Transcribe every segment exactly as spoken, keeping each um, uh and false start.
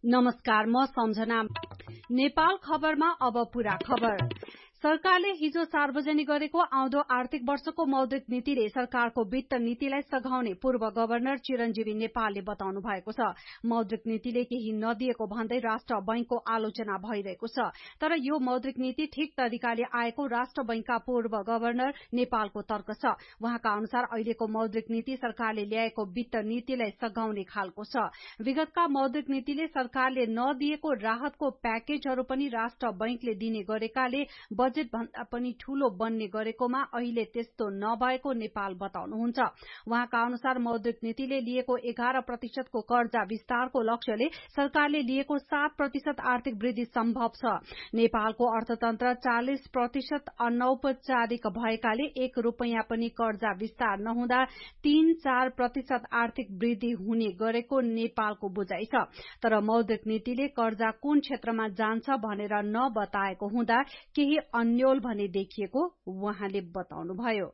नमस्कार, म सम्झना। नेपाल खबरमा अब पूरा खबर। सरकारले हिजो सार्वजनिक गरेको आउँदो आर्थिक वर्षको मौद्रिक नीतिले सरकारको वित्त नीतिलाई सघाउने पूर्व गवर्नर चिरञ्जीवी नेपालले बताउनु भएको छ। मौद्रिक नीतिले केही नदिएको भन्दै राष्ट्र बैंकको आलोचना भइरहेको छ। तर यो मौद्रिक नीति ठिक तरिकाले आएको राष्ट्र बैंकका पूर्व गवर्नर नेपालको तर्क छ। उहाँका अनुसार अहिलेको मौद्रिक नीति सरकारले ल्याएको वित्त नीतिलाई सघाउने खालको छ। विगतका मौद्रिक नीतिले सरकारले नदिएको राहतको प्याकेजहरू पनि राष्ट्र बैंकले दिने गरेकाले बजेट भन्दा पनि ठूलो बन्ने गरेकोमा अहिले त्यस्तो नभएको नेपाल बताउनुहुन्छ। उहाँका अनुसार मौद्रिक नीतिले लिएको एघार प्रतिशतको कर्जा विस्तारको लक्ष्यले सरकारले लिएको सात प्रतिशत आर्थिक वृद्धि सम्भव छ। नेपालको अर्थतन्त्र चालिस प्रतिशत अनौपचारिक भएकाले एक रूपैयाँ पनि कर्जा विस्तार नहुँदा तीन चार प्रतिशत आर्थिक वृद्धि हुने गरेको नेपालको बुझाइ छ। तर मौद्रिक नीतिले कर्जा कुन क्षेत्रमा जान्छ भनेर नबताएको हुँदा केही अन्यल भने देखिएको उहाँले बताउनुभयो।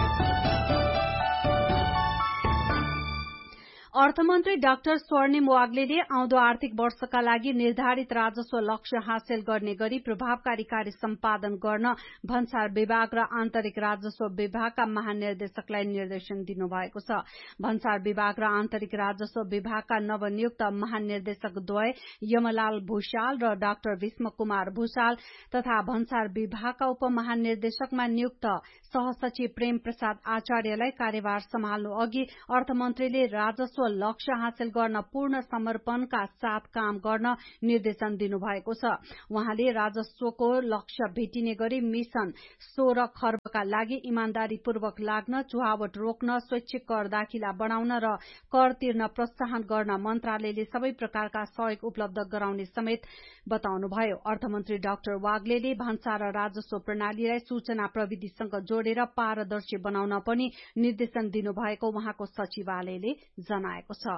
अर्थमन्त्री डाक्टर स्वर्णिम वाग्लेले आउँदो आर्थिक वर्षका लागि निर्धारित राजस्व लक्ष्य हासिल गर्ने गरी प्रभावकारी कार्य सम्पादन गर्न भन्सार विभाग र आन्तरिक राजस्व विभागका महानिर्देशकलाई निर्देशन दिनुभएको छ। भन्सार विभाग र आन्तरिक राजस्व विभागका नवनियुक्त महानिर्देशक द्वय यमलाल भूषाल र डाक्टर भीष्म कुमार भूषाल तथा भन्सार विभागका उपमहानिर्देशकमा नियुक्त सहसचिव प्रेम प्रसाद आचार्यलाई कार्यभार सम्हाल्नु अघि अर्थमन्त्रीले राजस्व लक्ष्य हासिल गर्न पूर्ण समर्पणका साथ काम गर्न निर्देशन दिनुभएको छ। उहाँले राजस्वको लक्ष्य भेटिने गरी मिशन सोह्र खर्बका लागि इमान्दारीपूर्वक लाग्न, चुहावट रोक्न, स्वैच्छिक कर दाखिला बढ़ाउन र कर तिर्न प्रोत्साहन गर्न मन्त्रालयले सबै प्रकारका सहयोग उपलब्ध गराउने समेत बताउनुभयो। अर्थमन्त्री डाक्टर वाग्लेले भान्सा र राजस्व प्रणालीलाई सूचना प्रविधिसँग जोडेर पारदर्शी बनाउन पनि निर्देशन दिनुभएको उहाँको सचिवालयले जनाएको छ।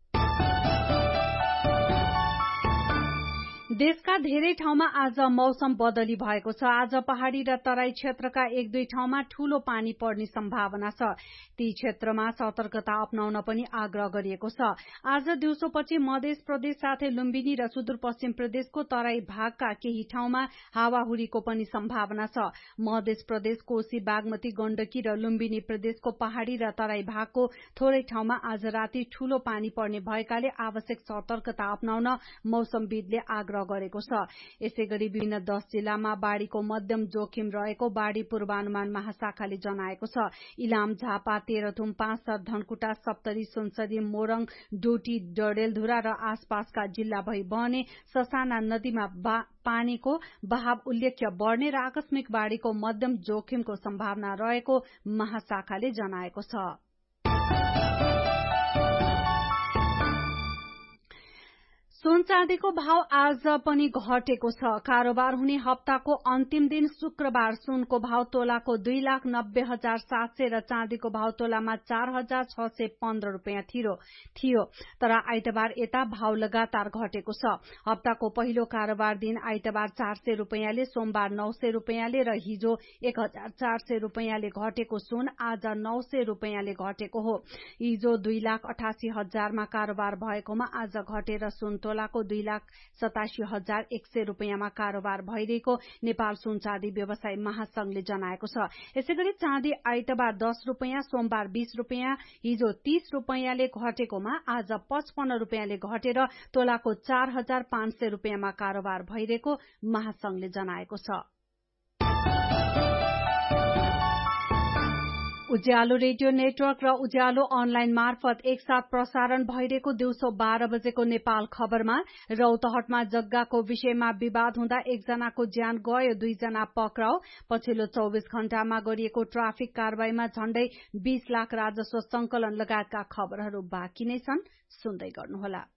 देशका धेरै ठाउँमा आज मौसम बदली भएको छ। आज पहाड़ी र तराई क्षेत्रका एक दुई ठाउँमा ठूलो पानी पर्ने सम्भावना छ। ती क्षेत्रमा सतर्कता अपनाउन पनि आग्रह गरिएको छ। आज दिउँसोपछि मध्य प्रदेश साथै लुम्बिनी र सुदूरपश्चिम प्रदेशको तराई भागका केही ठाउँमा हावाहुरीको पनि सम्भावना छ। मध्य प्रदेश, कोशी, बागमती, गण्डकी र लुम्बिनी प्रदेशको पहाड़ी र तराई भागको थोरै ठाउँमा आज राति ठूलो पानी पर्ने भएकाले आवश्यक सतर्कता अपनाउन मौसमविदले आग्रह गरेको छ। यसैगरी विभिन्न दश जिल्लामा बाढ़ीको मध्यम जोखिम रहेको बाढ़ी पूर्वानुमान महाशाखाले जनाएको छ। इलाम, झापा, तेह्रथुम, पाँचथर, धनकुटा, सप्तरी, सुनसरी, मोरङ, डोटी, डडेलधुरा र आसपासका जिल्ला भई बहने ससाना नदीमा पानीको बहाव उल्लेख्य बढ़ने र आकस्मिक बाढ़ीको मध्यम जोखिमको सम्भावना रहेको महाशाखाले जनाएको छ। सुन चाँदीको भाव आज पनि घटेको छ। कारोबार हुने हप्ताको अन्तिम दिन शुक्रबार सुनको भाव तोलाको दुई लाख नब्बे हजार सात सय र चाँदीको भाव तोलामा चार हजार छ सय पन्ध्र रूपियाँ थियो। तर आइतबार यता भाव लगातार घटेको छ। हप्ताको पहिलो कारोबार दिन आइतबार चार सय रूपियाँले, सोमबार नौ सय रूपियाँले र हिजो एक हजार चार सय रूपियाँले घटेको सुन आज नौ सय रूपियाँले घटेको हो। हिजो दुई लाख अठासी हजारमा कारोबार भएकोमा आज घटेर सुन तोलाको दुई लाख सतासी हजार एक सय रूपियाँमा कारोबार भइरहेको नेपाल सुन चाँदी व्यवसाय महासंघले जनाएको छ। यसैगरी चाँदी आइतबार दस रूपियाँ, सोमबार बीस रूपियाँ, हिजो तीस रूपियाँले घटेकोमा आज पचपन्न रूपियाँले घटेर तोलाको चार हजार पाँच सय रूपियाँमा कारोबार भइरहेको महासंघले जनाएको छ। उज्यालो रेडियो नेटवर्क र उज्यालो अनलाइन मार्फत एकसाथ प्रसारण भइरहेको दिउँसो बाह्र बजेको नेपाल खबरमा रौतहटमा जग्गाको विषयमा विवाद हुँदा एकजनाको ज्यान गयो, दुईजना पक्राउ। पछिल्लो चौबिस घण्टामा गरिएको ट्राफिक कारवाहीमा झण्डै बीस लाख राजस्व संकलन लगायतका खबरहरू बाँकी नै छन्। सुन्दै गर्नुहोला।